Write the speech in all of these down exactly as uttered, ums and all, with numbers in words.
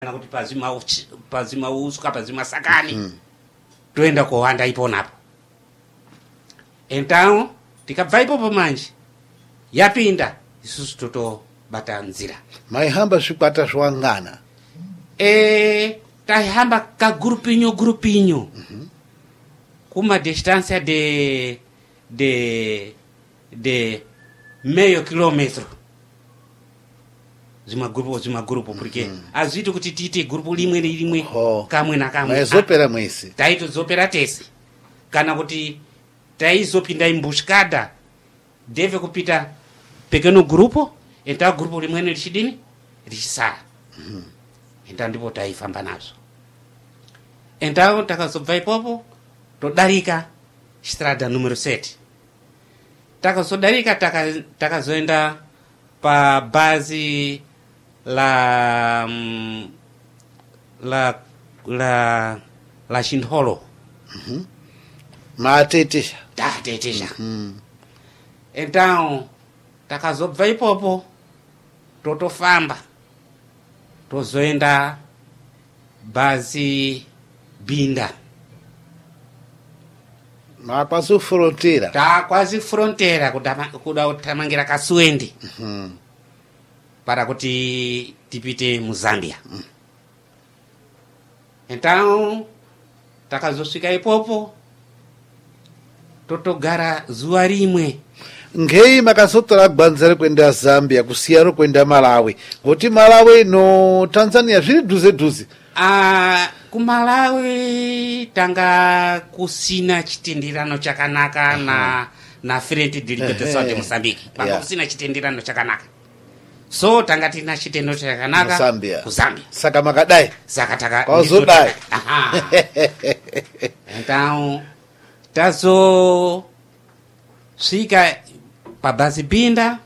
kuti pazima pazima uswa pazima sakani mm. toenda kuwanda iponapo. Então tikabva ipopo manje yapinda isusu totobata nzira maihamba zvikwata zvawangana e taihamba ka grupinho grupinho mm-hmm. kuma distância de de de meio quilômetro zima grupo zima grupo porque mm. azviti kuti tiite grupo limwe nelimwe oh. kamwe na kamwe maizopera mwese taitozopera tese kana kuti taizopinda embuscada deve kupita pequeno grupo então grupo limwene lichidini lichisara mm. então ndipo taifamba nazo. Então takazobva ipopo todarika estrada número sete. Takazodarika takazoenda pa base la um, la la la Xinholo. Mhm. Matetisha. Da tetisha. Mhm. Então takazobva ipopo totofamba tozoenda base Binda. Ma quasi frontiera. Ta quasi frontiera kuda kuda kutamangira Kasuendi. Mhm. Para kuti tipite mu Zambia. Mm. Então takazosvika ipopo totogara zuva rimwe. Ngei makazotora gwanza rekuenda Zambia kusiyaro kuenda Malawi. Ngoti Malawi no Tanzania zviri dhuze dhuze. Ah, kuMalawi tanga kusina chitenderano chakanaka uh-huh. na na Frente de Libertação de Moçambique. Panga yeah. kusina chitenderano chakanaka. So tanga tina chitenderano chakanaka Zambia. ku Zambia. Saka makadai. Saka taka. Kozodai. Aha. Então tazo swika pa base Binda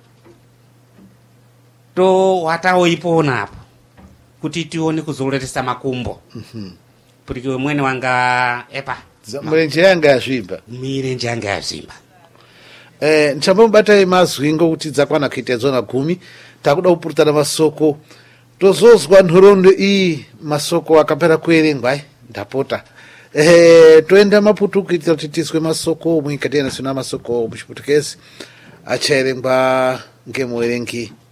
to watao ipona apo kuti tione kuzoletesa makumbo. Mhm. Porque mwene wanga epa mirenje yanga yazvimba mirenje yanga yazvimba eh nchambombata mazwingo kuti dzakwana kuita zona gumi takuda kupurutana masoko tozozwa nhorondo iyi masoko akapera kuerengwa ndapota eh toenda Maputo kuitira kuti tiswe masoko muikati yana sina masoko muchiputukezi achaerengwa ngemuerengi